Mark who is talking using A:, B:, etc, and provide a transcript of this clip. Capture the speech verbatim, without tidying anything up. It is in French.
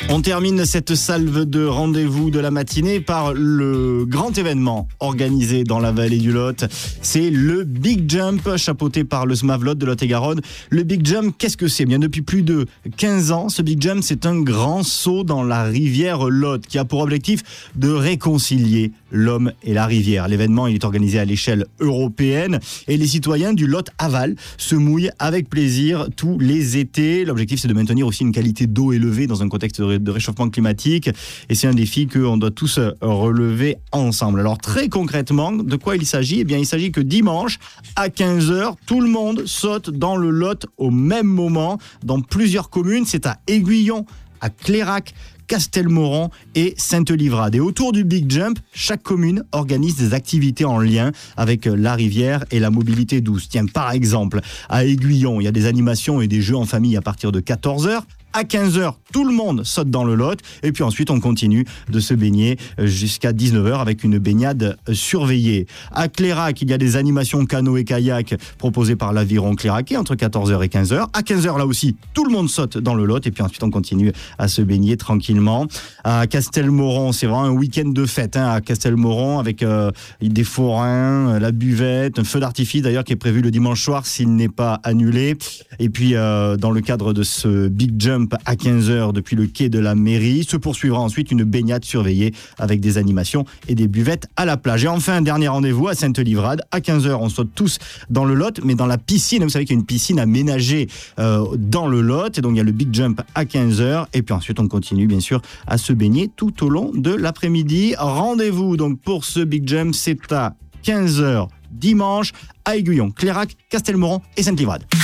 A: On termine cette salve de rendez-vous de la matinée par le grand événement organisé dans la vallée du Lot. C'est le Big Jump, chapeauté par le SMAV Lot de Lot-et-Garonne. Le Big Jump, qu'est-ce que c'est ? Bien, depuis plus de quinze ans, ce Big Jump, c'est un grand saut dans la rivière Lot qui a pour objectif de réconcilier l'homme et la rivière. L'événement, il est organisé à l'échelle européenne et les citoyens du Lot aval se mouillent avec plaisir tous les étés. L'objectif, c'est de maintenir aussi une qualité d'eau élevée dans un contexte de de réchauffement climatique, et c'est un défi qu'on doit tous relever ensemble. Alors très concrètement, de quoi il s'agit ? Eh bien, il s'agit que dimanche à quinze heures, tout le monde saute dans le Lot au même moment dans plusieurs communes. C'est à Aiguillon, à Clairac, Castelmoron et Sainte-Livrade. Et autour du Big Jump, chaque commune organise des activités en lien avec la rivière et la mobilité douce. Tiens, par exemple, à Aiguillon, il y a des animations et des jeux en famille à partir de quatorze heures. À quinze heures, tout le monde saute dans le Lot et puis ensuite on continue de se baigner jusqu'à dix-neuf heures avec une baignade surveillée. À Clairac, il y a des animations canoë-kayak proposées par l'Aviron Clairacais entre quatorze heures et quinze heures. À quinze heures, là aussi, tout le monde saute dans le Lot et puis ensuite on continue à se baigner tranquillement. À Castelmoron, c'est vraiment un week-end de fête hein, à Castelmoron avec euh, des forains, la buvette, un feu d'artifice d'ailleurs qui est prévu le dimanche soir s'il n'est pas annulé. Et puis euh, dans le cadre de ce Big Jump à quinze heures depuis le quai de la mairie. Se poursuivra ensuite une baignade surveillée avec des animations et des buvettes à la plage. Et enfin, un dernier rendez-vous à Sainte-Livrade. À quinze heures, on saute tous dans le Lot, mais dans la piscine. Vous savez qu'il y a une piscine aménagée euh, dans le Lot. Et donc, il y a le Big Jump à quinze heures. Et puis ensuite, on continue, bien sûr, à se baigner tout au long de l'après-midi. Rendez-vous donc pour ce Big Jump. C'est à quinze heures dimanche à Aiguillon, Clairac, Castelmoron et Sainte-Livrade.